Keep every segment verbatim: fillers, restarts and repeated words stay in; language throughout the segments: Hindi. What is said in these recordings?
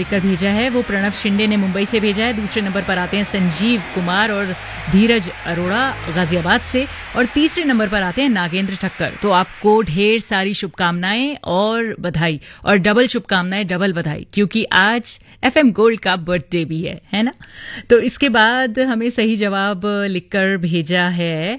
लिखकर भेजा है वो प्रणव शिंदे ने मुंबई से भेजा है। दूसरे नंबर पर आते हैं संजीव कुमार और धीरज अरोड़ा गाजियाबाद से, और तीसरे नंबर पर आते हैं नागेंद्र ठक्कर। तो आपको ढेर सारी शुभकामनाएं और बधाई, और डबल शुभकामनाएं डबल बधाई, क्योंकि आज एफएम गोल्ड का बर्थडे भी है है ना। तो इसके बाद हमें सही जवाब लिखकर भेजा है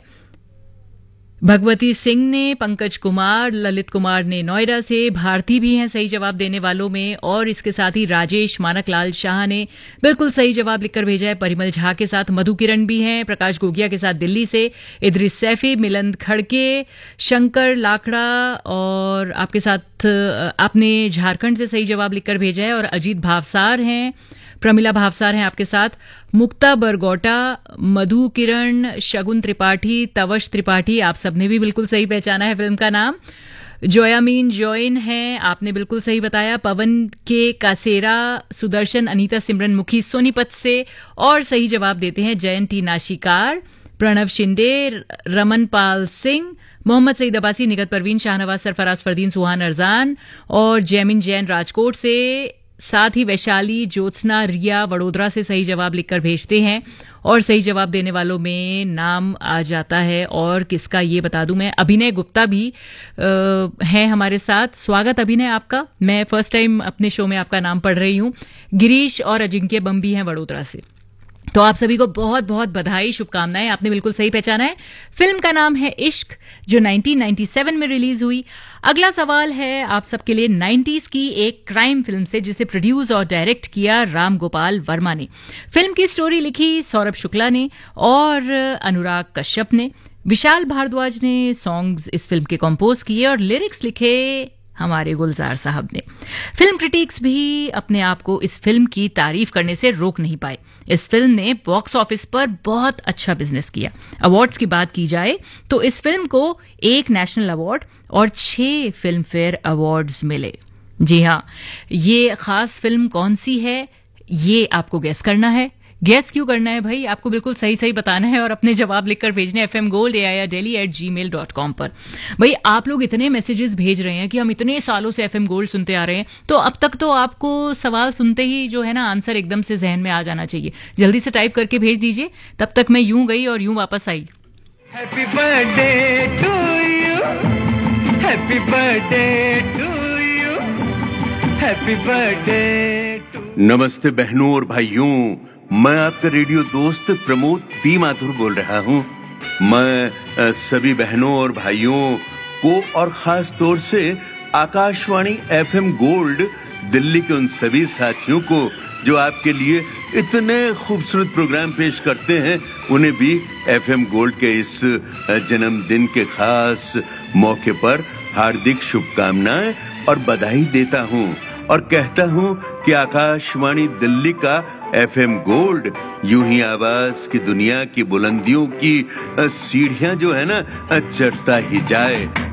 भगवती सिंह ने, पंकज कुमार, ललित कुमार ने नोएडा से, भारती भी हैं सही जवाब देने वालों में, और इसके साथ ही राजेश मानकलाल शाह ने बिल्कुल सही जवाब लिखकर भेजा है। परिमल झा के साथ मधु किरण भी हैं, प्रकाश गोगिया के साथ दिल्ली से, इद्रिस सैफी, मिलंद खड़के, शंकर लाखड़ा, और आपके साथ आपने झारखंड से सही जवाब लिखकर भेजा है, और अजीत भावसार हैं, प्रमिला भावसार हैं आपके साथ, मुक्ता बरगोटा, मधु किरण, शगुन त्रिपाठी, तवश त्रिपाठी, आप सबने भी बिल्कुल सही पहचाना है फिल्म का नाम। जोयामीन जॉइन है, आपने बिल्कुल सही बताया। पवन के कासेरा, सुदर्शन, अनीता सिमरन मुखी सोनीपत से, और सही जवाब देते हैं जयंती नाशिकार, प्रणव शिंदे, रमन पाल सिंह, मोहम्मद सईद अब्बासी, निगत परवीन, शाहनवाज सरफराज, फरदीन, सुहान अरजान, और जैमिन जैन राजकोट से। साथ ही वैशाली, ज्योत्सना, रिया वडोदरा से सही जवाब लिखकर भेजते हैं, और सही जवाब देने वालों में नाम आ जाता है, और किसका ये बता दूं मैं, अभिनय गुप्ता भी आ, हैं हमारे साथ। स्वागत अभिनय आपका, मैं फर्स्ट टाइम अपने शो में आपका नाम पढ़ रही हूं। गिरीश और अजिंक्य बम्बी हैं वडोदरा से। तो आप सभी को बहुत बहुत बधाई, शुभकामनाएं, आपने बिल्कुल सही पहचाना है। फिल्म का नाम है इश्क, जो नाइनटीन नाइंटी सेवन में रिलीज हुई। अगला सवाल है आप सबके लिए नाइंटीज़ की एक क्राइम फिल्म से, जिसे प्रोड्यूस और डायरेक्ट किया राम गोपाल वर्मा ने। फिल्म की स्टोरी लिखी सौरभ शुक्ला ने और अनुराग कश्यप ने। विशाल भारद्वाज ने सॉन्ग्स इस फिल्म के कंपोज किए, और लिरिक्स लिखे हमारे गुलजार साहब ने। फिल्म क्रिटिक्स भी अपने आप को इस फिल्म की तारीफ करने से रोक नहीं पाए। इस फिल्म ने बॉक्स ऑफिस पर बहुत अच्छा बिजनेस किया। अवार्ड्स की बात की जाए तो इस फिल्म को एक नेशनल अवार्ड और छह फिल्म फेयर अवार्ड्स मिले। जी हां, ये खास फिल्म कौन सी है ये आपको गेस करना है। गेस क्यों करना है भाई, आपको बिल्कुल सही सही बताना है, और अपने जवाब लिखकर भेजने एफ एम गोल्ड या डेली एट जी मेल डॉट कॉम पर। भाई आप लोग इतने मैसेजेस भेज रहे हैं कि हम इतने सालों से एफ एम गोल्ड सुनते आ रहे हैं, तो अब तक तो आपको सवाल सुनते ही जो है ना आंसर एकदम से जहन में आ जाना चाहिए। जल्दी से टाइप करके भेज दीजिए। तब तक मैं यूं गई और यूं वापस आई। Happy birthday to you, happy birthday to you, happy birthday to. नमस्ते बहनों और भाइयों, मैं आपका रेडियो दोस्त प्रमोद पी माथुर बोल रहा हूँ। मैं सभी बहनों और भाइयों को और खास तौर से आकाशवाणी एफएम गोल्ड दिल्ली के उन सभी साथियों को जो आपके लिए इतने खूबसूरत प्रोग्राम पेश करते हैं, उन्हें भी एफएम गोल्ड के इस जन्मदिन के खास मौके पर हार्दिक शुभकामनाएं और बधाई देता हूँ, और कहता हूँ कि आकाशवाणी दिल्ली का एफएम गोल्ड यूं ही आवाज की दुनिया की बुलंदियों की सीढ़ियां जो है ना चढ़ता ही जाए।